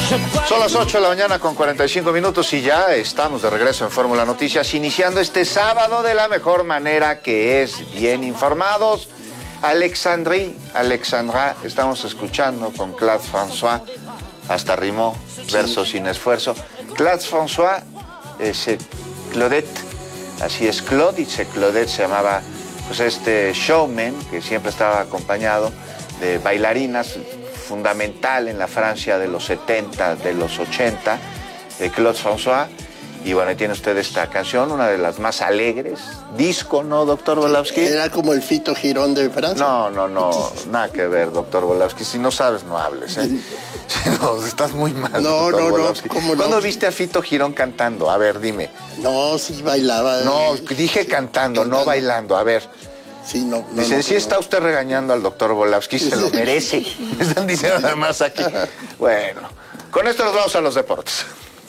Son las 8 de la mañana con 45 minutos y ya estamos de regreso en Fórmula Noticias, iniciando este sábado de la mejor manera, que es bien informados. Alexandra, estamos escuchando con Claude François, hasta rimó, verso sin esfuerzo. Claude François, Claudette, así es, Claudette se llamaba, pues este showman que siempre estaba acompañado de bailarinas, fundamental en la Francia de los 70, de los 80, de Claude François. Y bueno, ahí tiene usted esta canción, una de las más alegres. Disco, ¿no, doctor Volowski? Era como el Fito Girón de Francia. No, nada que ver, doctor Volowski. Si no sabes, no hables, ¿eh? No, estás muy mal, doctor Volowski. ¿Cómo no? ¿Cuándo viste a Fito Girón cantando? A ver, dime. No, sí bailaba. No, dije cantando, no bailando. A ver. Sí, no. Dicen, sí está usted regañando al doctor Volowski, se lo merece. Están diciendo nada más aquí. Bueno, con esto nos vamos a los deportes.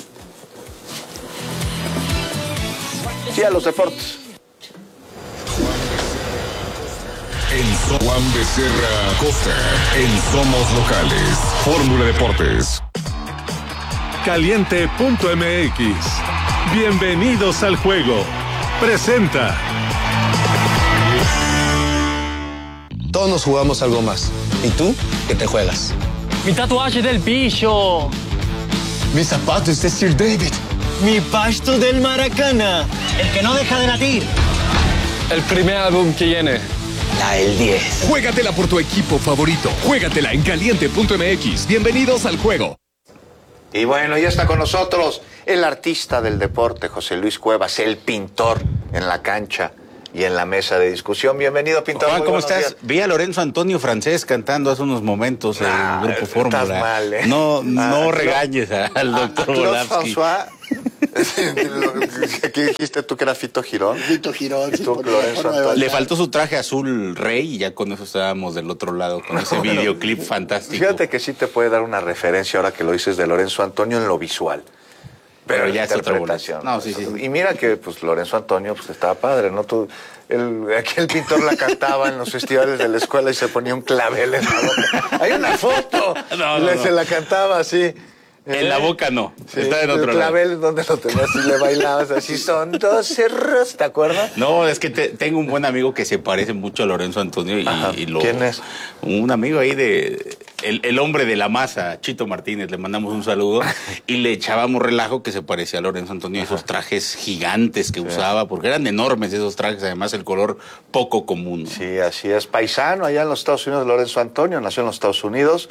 Sí, a los deportes. En Juan Becerra Costa, en Somos Locales, Fórmula Deportes. Caliente.mx. Bienvenidos al juego. Presenta. Todos nos jugamos algo más. ¿Y tú? ¿Qué te juegas? Mi tatuaje del pillo. Mis zapatos de Sir David. Mi pasto del Maracana. El que no deja de latir. El primer álbum que viene. La del 10. Juégatela por tu equipo favorito. Juégatela en Caliente.mx. Bienvenidos al juego. Y bueno, ya está con nosotros el artista del deporte, José Luis Cuevas, el pintor en la cancha y en la mesa de discusión. Bienvenido, pintor. Juan, ¿cómo estás? Días. Vi a Lorenzo Antonio Francés cantando hace unos momentos en el Grupo Fórmula. Estás mal, ¿eh? No regañes al doctor Volowski. ¿Qué dijiste tú que era Fito Girón? Fito Girón. Sí, tú, Lorenzo Antonio. Le faltó su traje azul rey y ya con eso estábamos del otro lado con ese videoclip fantástico. Fíjate que sí te puede dar una referencia ahora que lo dices de Lorenzo Antonio en lo visual. Pero ya es otra interpretación. bola. No, sí. Y mira que pues Lorenzo Antonio pues estaba padre, ¿no? Aquel pintor la cantaba en los festivales de la escuela y se ponía un clavel en la boca. Hay una foto. Se la cantaba así. En la boca no, Sí, está en otro lado. El clavel donde lo tenías y le bailabas así, son 12 cerros, ¿te acuerdas? No, es que tengo un buen amigo que se parece mucho a Lorenzo Antonio y ¿Quién es? Un amigo ahí el hombre de la masa, Chito Martínez, le mandamos un saludo y le echábamos relajo que se parecía a Lorenzo Antonio, esos trajes gigantes que usaba, porque eran enormes esos trajes, además el color poco común, ¿no? Sí, así es, paisano allá en los Estados Unidos, Lorenzo Antonio, nació en los Estados Unidos.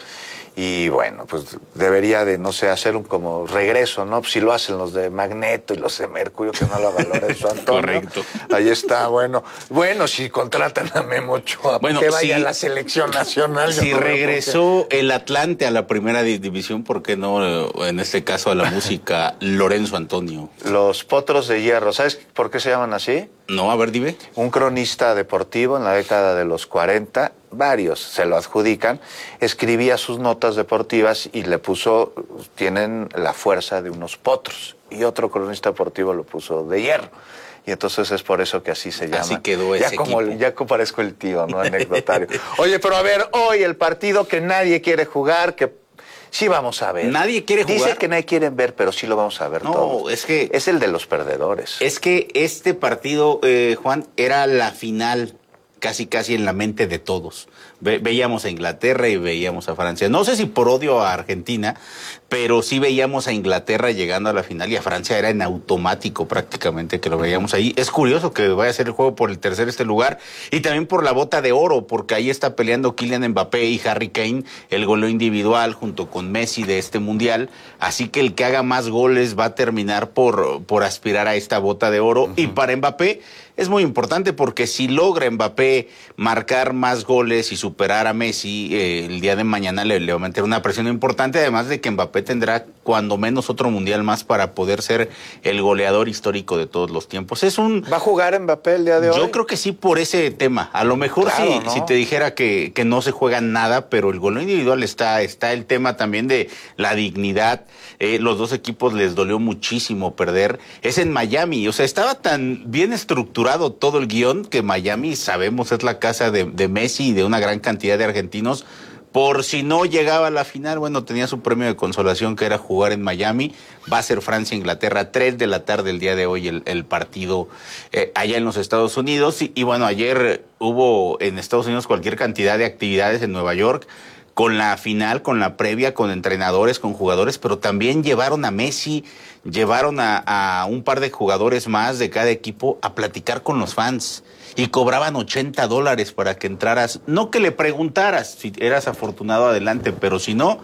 Y bueno, pues debería de, no sé, hacer un como regreso, ¿no? Si lo hacen los de Magneto y los de Mercurio, que no lo haga Lorenzo Antonio. Correcto. Ahí está, bueno. Bueno, si contratan a Memo Ochoa, que vaya a la selección nacional. Si regresó el Atlante a la primera división, ¿por qué no, en este caso, a la música Lorenzo Antonio? Los Potros de Hierro, ¿sabes por qué se llaman así? No, a ver, dime. Un cronista deportivo en la década de los 40, varios se lo adjudican, escribía sus notas deportivas y le puso, tienen la fuerza de unos potros. Y otro cronista deportivo lo puso de hierro. Y entonces es por eso que así se llama. Así quedó ese equipo. Ya parezco el tío, ¿no? Anecdotario. Oye, pero a ver, hoy el partido que nadie quiere jugar, que sí vamos a ver. Nadie quiere jugar. Dice que nadie quiere ver, pero sí lo vamos a ver todos. No, es que... Es el de los perdedores. Es que este partido, Juan, era la final casi en la mente de todos. Veíamos a Inglaterra y veíamos a Francia. No sé si por odio a Argentina, pero sí veíamos a Inglaterra llegando a la final y a Francia era en automático prácticamente que lo veíamos ahí. Es curioso que vaya a ser el juego por el tercer lugar y también por la bota de oro, porque ahí está peleando Kylian Mbappé y Harry Kane el goleo individual junto con Messi de este mundial. Así que el que haga más goles va a terminar por aspirar a esta bota de oro. Y para Mbappé es muy importante porque si logra Mbappé marcar más goles y superar a Messi, el día de mañana le va a meter una presión importante, además de que Mbappé tendrá cuando menos otro mundial más para poder ser el goleador histórico de todos los tiempos. ¿Va a jugar Mbappé el día de hoy? Yo creo que sí, por ese tema. A lo mejor claro, sí, ¿no? Si te dijera que no se juega nada, pero el goleo individual está el tema también de la dignidad. Los dos equipos les dolió muchísimo perder. Es en Miami, o sea, estaba tan bien estructurado todo el guión que Miami, sabemos, es la casa de Messi y de una gran cantidad de argentinos. por si no llegaba a la final, bueno, tenía su premio de consolación que era jugar en Miami. Va a ser Francia-Inglaterra, 3 de la tarde el día de hoy el partido allá en los Estados Unidos. Y bueno, ayer hubo en Estados Unidos cualquier cantidad de actividades en Nueva York, con la final, con la previa, con entrenadores, con jugadores, pero también llevaron a Messi, llevaron a un par de jugadores más de cada equipo a platicar con los fans. Y cobraban $80 para que entraras, no que le preguntaras si eras afortunado adelante, pero si no,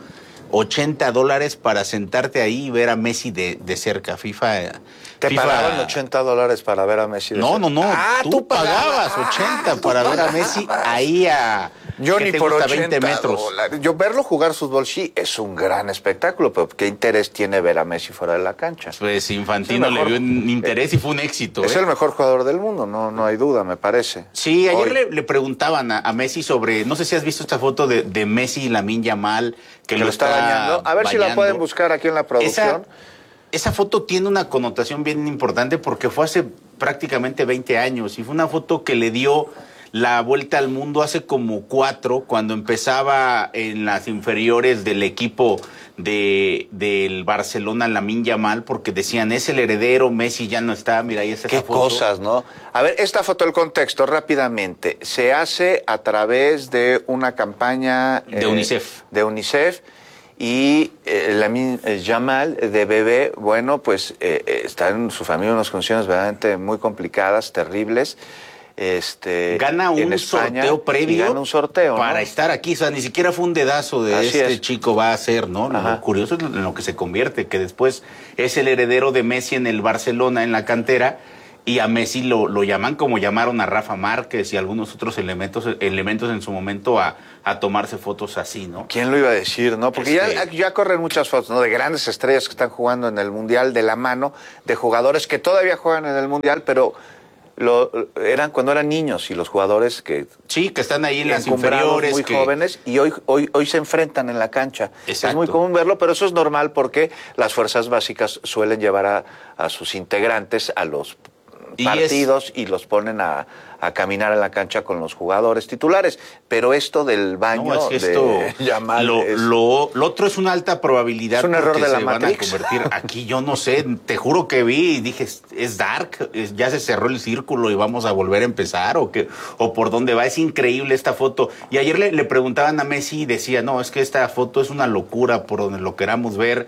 $80 para sentarte ahí y ver a Messi de cerca. ¿Te pagaban $80 para ver a Messi de cerca? No. Tú pagabas 80 para ver a Messi ahí a... Yo ni por 80 20 metros. Yo verlo jugar fútbol sí es un gran espectáculo, pero ¿qué interés tiene ver a Messi fuera de la cancha? Pues Infantino le vio un interés y fue un éxito. Es el mejor jugador del mundo, no hay duda, me parece. Sí, ayer le preguntaban a Messi sobre, no sé si has visto esta foto de Messi y Lamine Yamal, que lo está bañando. A ver si la pueden buscar aquí en la producción. Esa foto tiene una connotación bien importante porque fue hace prácticamente 20 años y fue una foto que le dio la vuelta al mundo hace como 4, cuando empezaba en las inferiores del equipo del Barcelona, Lamine Yamal, porque decían, es el heredero, Messi ya no está, mira, ahí está esa foto. Qué cosas, ¿no? A ver, esta foto, el contexto, rápidamente. Se hace a través de una campaña... de UNICEF. De UNICEF. Y Lamine Yamal, de bebé, bueno, pues está en su familia en unas condiciones verdaderamente muy complicadas, terribles. Gana un sorteo previo, gana un sorteo, para ¿no? estar aquí, o sea, ni siquiera fue un dedazo de chico va a ser, ¿no? Lo curioso es en lo que se convierte, que después es el heredero de Messi en el Barcelona, en la cantera, y a Messi lo llaman como llamaron a Rafa Márquez y algunos otros elementos en su momento a tomarse fotos así, ¿no? ¿Quién lo iba a decir, no? Porque ya corren muchas fotos, ¿no? De grandes estrellas que están jugando en el Mundial de la mano, de jugadores que todavía juegan en el Mundial, pero eran cuando eran niños, y los jugadores que están ahí en las inferiores, muy jóvenes, y hoy se enfrentan en la cancha. Exacto. Es muy común verlo, pero eso es normal porque las fuerzas básicas suelen llevar a sus integrantes a los partidos y los ponen a caminar en la cancha con los jugadores titulares. Pero esto del baño de Yamal lo otro es una alta probabilidad. Es un error de la Matrix. Van a convertir aquí, yo no sé, te juro que vi y dije, es dark, ya se cerró el círculo y vamos a volver a empezar o por dónde va. Es increíble esta foto. Y ayer le preguntaban a Messi y decía, no, es que esta foto es una locura por donde lo queramos ver.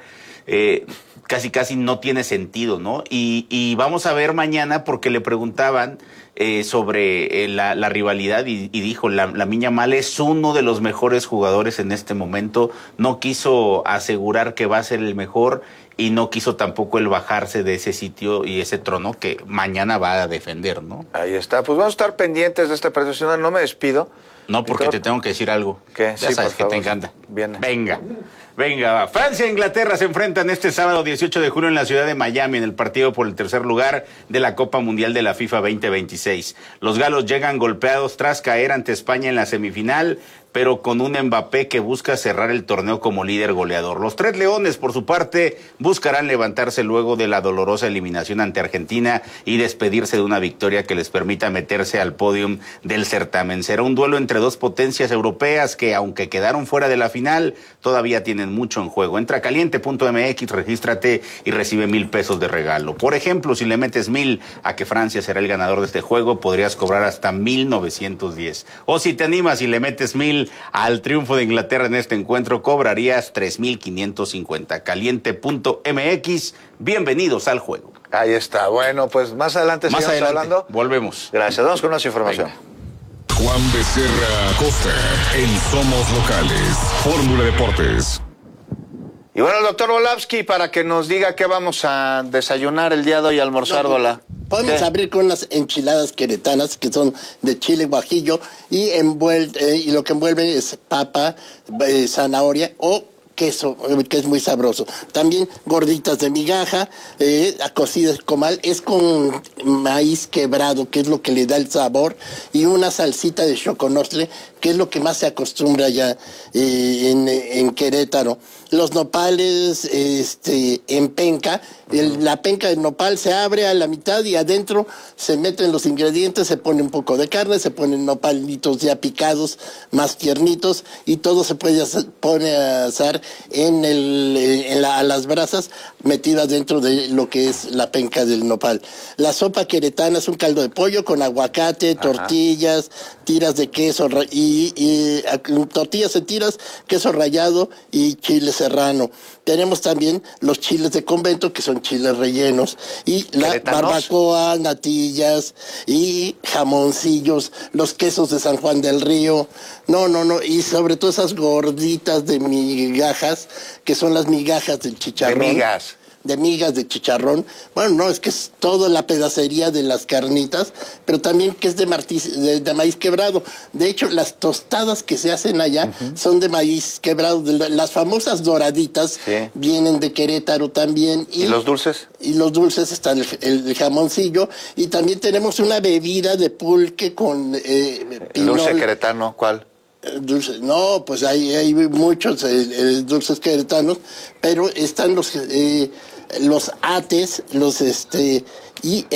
Casi no tiene sentido, ¿no? Y vamos a ver mañana porque le preguntaban sobre la rivalidad y dijo, Lamine Yamal es uno de los mejores jugadores en este momento, no quiso asegurar que va a ser el mejor y no quiso tampoco el bajarse de ese sitio y ese trono que mañana va a defender, ¿no? Ahí está, pues vamos a estar pendientes de esta presentación, no me despido. No, porque te tengo que decir algo. ¿Qué? Ya sabes que te encanta. Bien. Venga, va. Francia e Inglaterra se enfrentan este sábado 18 de junio en la ciudad de Miami en el partido por el tercer lugar de la Copa Mundial de la FIFA 2026. Los galos llegan golpeados tras caer ante España en la semifinal, pero con un Mbappé que busca cerrar el torneo como líder goleador. Los tres leones, por su parte, buscarán levantarse luego de la dolorosa eliminación ante Argentina y despedirse de una victoria que les permita meterse al podium del certamen. Será un duelo entre dos potencias europeas que, aunque quedaron fuera de la final, todavía tienen mucho en juego. Entra a caliente.mx, regístrate y recibe $1,000 de regalo. Por ejemplo, si le metes 1,000 a que Francia será el ganador de este juego, podrías cobrar hasta 1,910. O si te animas y le metes 1,000 al triunfo de Inglaterra en este encuentro, cobrarías 3,550. Caliente.mx, bienvenidos al juego. Ahí está. Bueno, pues más adelante seguimos hablando. Volvemos. Gracias. Vamos con más información. Venga. Juan Becerra Costa en Somos Locales. Fórmula Deportes. Y bueno, el doctor Volavsky, para que nos diga qué vamos a desayunar el día de hoy, almorzar, Podemos abrir con unas enchiladas queretanas que son de chile guajillo y lo que envuelve es papa, zanahoria o queso, que es muy sabroso. También gorditas de migaja, cocidas con comal, es con maíz quebrado, que es lo que le da el sabor, y una salsita de choconostle, que es lo que más se acostumbra ya en Querétaro. Los nopales en penca, la penca de nopal se abre a la mitad y adentro se meten los ingredientes, se pone un poco de carne, se ponen nopalitos ya picados, más tiernitos, y todo se pone a asar a las brasas metidas dentro de lo que es la penca del nopal. La sopa queretana es un caldo de pollo con aguacate, tortillas, tiras de queso y tortillas en tiras, queso rallado y chile serrano. Tenemos también los chiles de convento, que son chiles rellenos, y la barbacoa, natillas y jamoncillos, los quesos de San Juan del Río. No, y sobre todo esas gorditas de migajas, que son las migajas del chicharrón. De migas de chicharrón. Bueno, no, es que es toda la pedacería de las carnitas, pero también que es de maíz quebrado. De hecho, las tostadas que se hacen allá son de maíz quebrado. Las famosas doraditas vienen de Querétaro también. ¿Y los dulces? Y los dulces están el jamoncillo. Y también tenemos una bebida de pulque con pinol. ¿Dulce queretano cuál? Dulces, no, pues hay muchos dulces queretanos, pero están los ates, y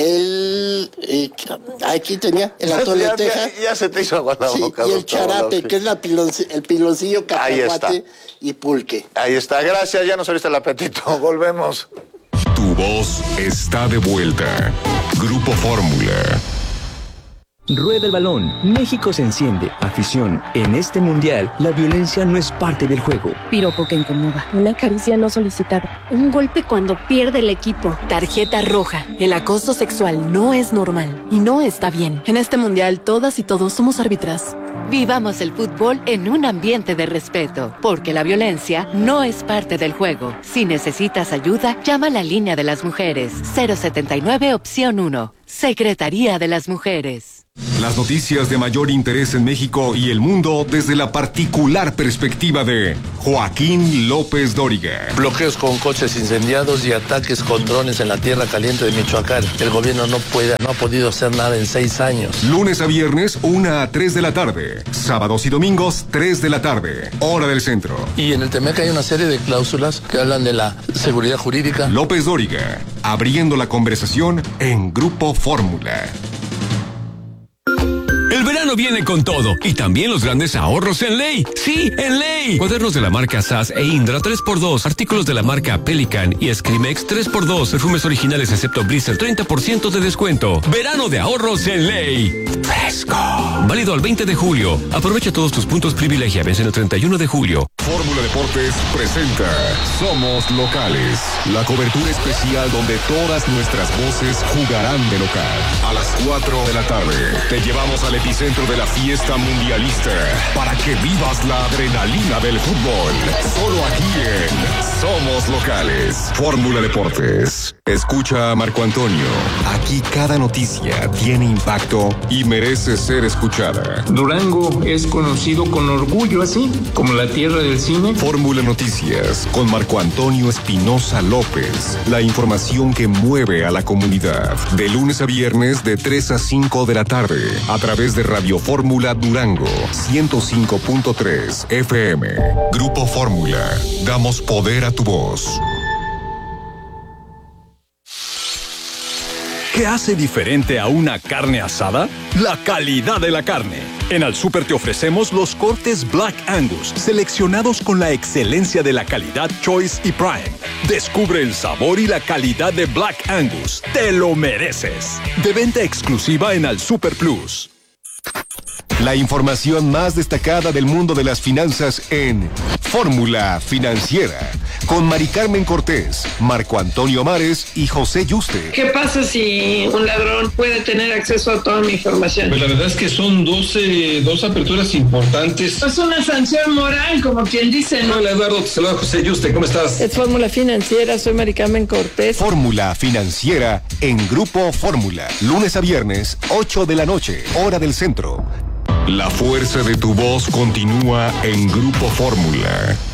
aquí tenía el atole de teja. Ya se te hizo agua la boca. Y el charape, que es el piloncillo, cacahuate y pulque. Ahí está, gracias, ya nos abriste el apetito, volvemos. Tu voz está de vuelta. Grupo Fórmula. Rueda el balón. México se enciende. Afición. En este mundial, la violencia no es parte del juego. Piropo que incomoda. Una caricia no solicitada. Un golpe cuando pierde el equipo. Tarjeta roja. El acoso sexual no es normal y no está bien. En este mundial, todas y todos somos árbitras. Vivamos el fútbol en un ambiente de respeto, porque la violencia no es parte del juego. Si necesitas ayuda, llama a la línea de las mujeres. 079 opción 1. Secretaría de las Mujeres. Las noticias de mayor interés en México y el mundo desde la particular perspectiva de Joaquín López Dóriga. Bloqueos con coches incendiados y ataques con drones en la tierra caliente de Michoacán. El gobierno no ha podido hacer nada en 6 años. Lunes a viernes, 1 a 3 de la tarde. Sábados y domingos, 3 de la tarde. Hora del centro. Y en el TEMEC hay una serie de cláusulas que hablan de la seguridad jurídica. López Dóriga, abriendo la conversación en Grupo Fórmula. El verano viene con todo y también los grandes ahorros en Ley. Sí, en Ley. Cuadernos de la marca SAS e Indra 3x2. Artículos de la marca Pelican y Scrimex 3x2. Perfumes originales excepto Blizzard 30% de descuento. Verano de ahorros en Ley. Fresco. Válido al 20 de julio. Aprovecha todos tus puntos privilegia. Vence el 31 de julio. Fórmula Deportes presenta Somos Locales. La cobertura especial donde todas nuestras voces jugarán de local. A las 4 de la tarde te llevamos al epicentro de la fiesta mundialista para que vivas la adrenalina del fútbol. Solo aquí en Somos Locales. Fórmula Deportes. Escucha a Marco Antonio. Aquí cada noticia tiene impacto y merece ser escuchada. Durango es conocido con orgullo así, como la tierra del cine. Fórmula Noticias con Marco Antonio Espinosa López. La información que mueve a la comunidad. De lunes a viernes de 3 a 5 de la tarde. A través de Radio Fórmula Durango 105.3 FM. Grupo Fórmula. Damos poder a tu voz. ¿Qué hace diferente a una carne asada? La calidad de la carne. En Al Súper te ofrecemos los cortes Black Angus, seleccionados con la excelencia de la calidad Choice y Prime. Descubre el sabor y la calidad de Black Angus. ¡Te lo mereces! De venta exclusiva en Al Súper Plus. La información más destacada del mundo de las finanzas en Fórmula Financiera, con Mari Carmen Cortés, Marco Antonio Mares y José Yuste. ¿Qué pasa si un ladrón puede tener acceso a toda mi información? Pues la verdad es que son dos aperturas importantes. Es una sanción moral, como quien dice, ¿no? Hola, Eduardo, te saluda José Yuste, ¿cómo estás? Es Fórmula Financiera, soy Mari Carmen Cortés. Fórmula Financiera en Grupo Fórmula, lunes a viernes, 8 de la noche, hora del centro. La fuerza de tu voz continúa en Grupo Fórmula.